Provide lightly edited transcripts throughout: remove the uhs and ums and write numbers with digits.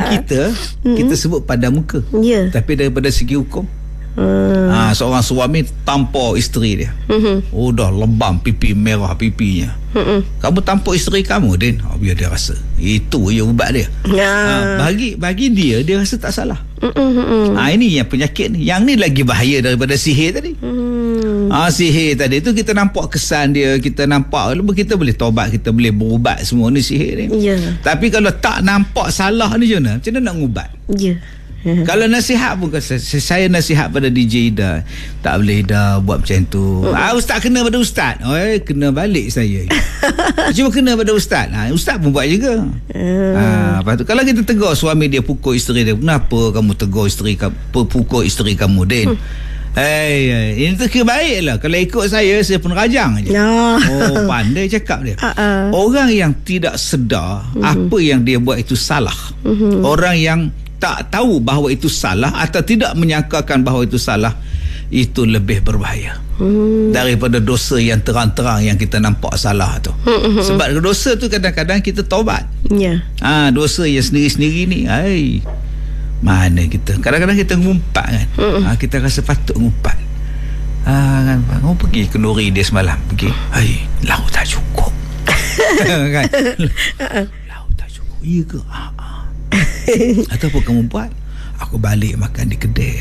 kita sebut pada muka. Tapi daripada segi hukum, seorang suami tampar isteri dia, dah lebam pipi merah pipinya, kamu tampar isteri kamu, Din, biar dia rasa itu je ubat dia. Bagi dia rasa tak salah. Ini yang penyakit ni. Yang ni lagi bahaya daripada sihir tadi. Sihir tadi tu kita nampak kesan dia, kita nampak, kita boleh taubat, kita boleh berubat semua ni sihir ni. Tapi kalau tak nampak salah ni macam mana nak ngubat? Kalau nasihat pun, saya nasihat pada DJ Ida, tak boleh dah buat macam tu. Ustaz kena pada ustaz. Kena balik saya. Cuma kena pada ustaz. Ustaz pun buat juga. Lepas tu, kalau kita tegur suami dia pukul isteri dia, kenapa kamu tegur isteri kamu, pukul isteri kamu, Din? Ini tu kira baik lah. Kalau ikut saya pun rajang je. Pandai cakap dia. Orang yang tidak sedar apa yang dia buat itu salah, orang yang tak tahu bahawa itu salah atau tidak menyangkakan bahawa itu salah, itu lebih berbahaya daripada dosa yang terang-terang yang kita nampak salah tu. Sebab dosa tu kadang-kadang kita taubat. Dosa yang sendiri-sendiri ni, mana kita kadang-kadang kita ngumpat kan. Kita rasa patut ngumpat. Kamu pergi kenduri dia semalam, pergi, lauk tak cukup. Kan? Lauk tak cukup. Iya ke? Ataupun kamu buat, aku balik makan di kedai,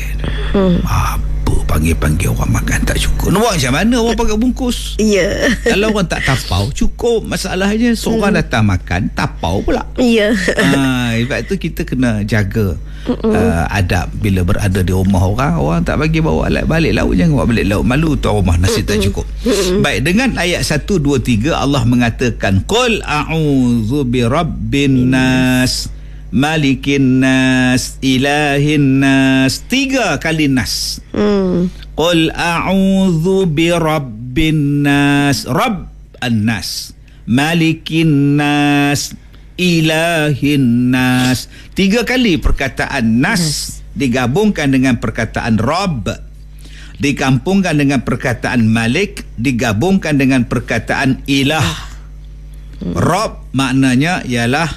apa panggil-panggil orang makan tak cukup. Nak buat macam mana? Orang pakai bungkus. Kalau orang tak tapau cukup. Masalahnya seorang datang makan tapau pula. Sebab tu kita kena jaga adab bila berada di rumah orang. Orang tak bagi bawa balik lauk, jangan bawa balik lauk, malu tuan rumah nasi tak cukup. Baik, dengan ayat 1, 2, 3 Allah mengatakan, qul a'udzu birabbin nas, malikin nas, ilahin nas. 3 kali nas. Qul a'udzu birabbin nas, rabb an-nas, malikin nas, ilahin nas. 3 kali perkataan nas digabungkan dengan perkataan rabb, dikampungkan dengan perkataan malik, digabungkan dengan perkataan ilah. Rabb maknanya ialah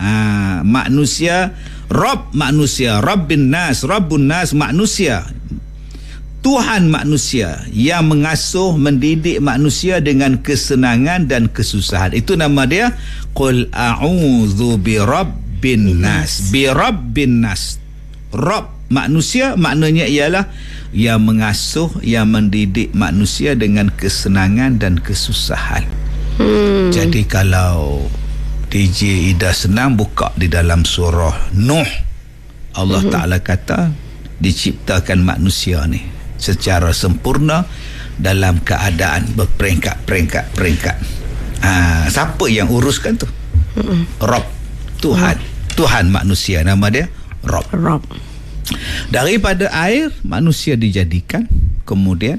manusia, Rabb manusia, Rabbin nas, Rabbun nas manusia, Tuhan manusia yang mengasuh, mendidik manusia dengan kesenangan dan kesusahan. Itu nama dia, qul a'udzu birabbin nas, birabbin nas. Rabb manusia maknanya ialah yang mengasuh, yang mendidik manusia dengan kesenangan dan kesusahan. Jadi kalau DJ Ida senang, buka di dalam surah Nuh. Allah Ta'ala kata diciptakan manusia ni secara sempurna dalam keadaan berperingkat-peringkat. Siapa yang uruskan tu? Rabb, Tuhan. Tuhan manusia, nama dia Rabb. Daripada air manusia dijadikan, kemudian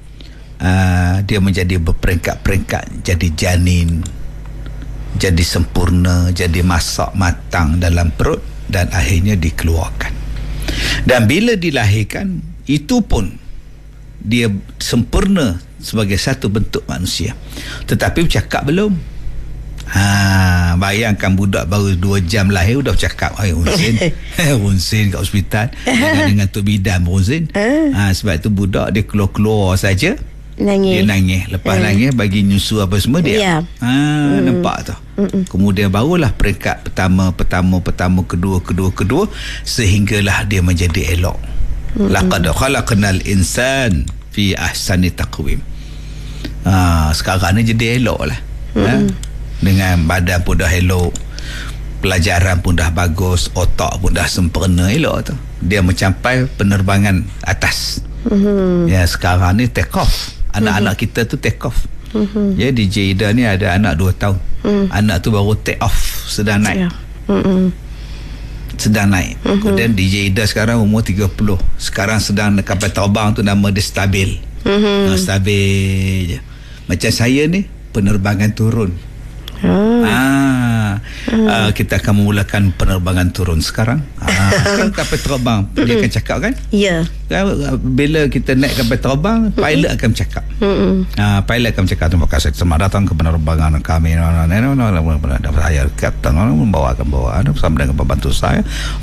dia menjadi berperingkat-peringkat, jadi janin, jadi sempurna, jadi masak matang dalam perut, dan akhirnya dikeluarkan. Dan bila dilahirkan, itu pun dia sempurna sebagai satu bentuk manusia. Tetapi bercakap belum. Bayangkan budak baru 2 jam lahir dah bercakap. Runsin kat hospital dengan Tok Bidan runsin. Sebab tu budak dia keluar-keluar saja, dia nangis. Lepas nangis bagi nyusu apa semua dia. Nampak tu. Kemudian barulah peringkat pertama, kedua, sehinggalah dia menjadi elok. Laqad khalaqnal insan fi ahsani taqwim. Sekarang ni jadi elok lah. Dengan badan pun dah elok, pelajaran pun dah bagus, otak pun dah sempurna, elok tu. Dia mencapai penerbangan atas. Ya, sekarang ni take off. Anak-anak kita tu take off. Ya, DJ Ida ni ada anak 2 tahun. Anak tu baru take off, sedang naik. Sedang naik. Kemudian DJ Ida sekarang umur 30. Sekarang sedang kapal terbang tu, nama dia stabil. Stabil je. Macam saya ni penerbangan turun. Kita akan memulakan penerbangan turun sekarang. Kan kapal terbang dia akan cakap kan? Bila kita naik kapal terbang, pilot akan cakap. Pilot akan cakap, terima kasih, selamat datang ke penerbangan kami. Saya kapten membawakan bersama dengan pembantu saya.